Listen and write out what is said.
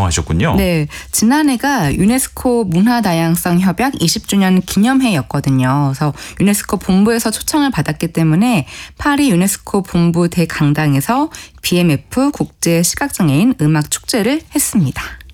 참여하셨군요. 네, 지난해가 유네스코 문화다양성 협약 20주년 기념해였거든요. 그래서 유네스코 본부에서 초청을 받았기 때문에 파리 유네스코 본부 대강당에서 BMF 국제 시각장애인 음악 축제를 했습니다.